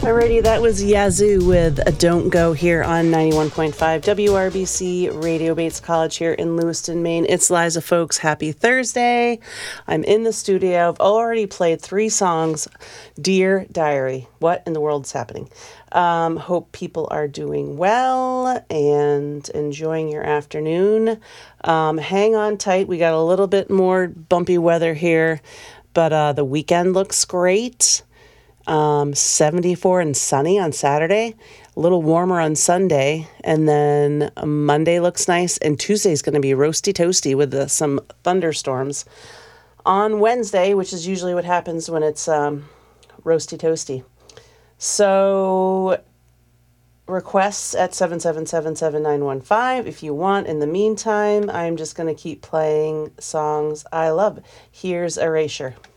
Alrighty, that was Yazoo with a Don't Go here on 91.5 WRBC Radio Bates College here in Lewiston, Maine. It's Liza, folks. Happy Thursday. I'm in the studio. I've already played 3 songs. Dear Diary, what in the world's happening? Hope people are doing well and enjoying your afternoon. Hang on tight. We got a little bit more bumpy weather here, but the weekend looks great. 74 and sunny on Saturday, a little warmer on Sunday, and then Monday looks nice, and Tuesday's going to be roasty toasty with some thunderstorms on Wednesday, which is usually what happens when it's roasty toasty. So requests at 777-7915 if you want. In the meantime, I'm just going to keep playing songs I love. Here's Erasure.